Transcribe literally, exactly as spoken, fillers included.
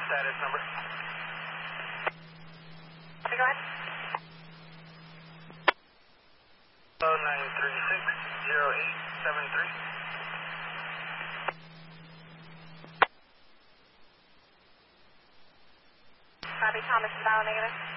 status number. Go ahead. Oh nine three six zero eight seven three. Copy, Thomas is valid negative.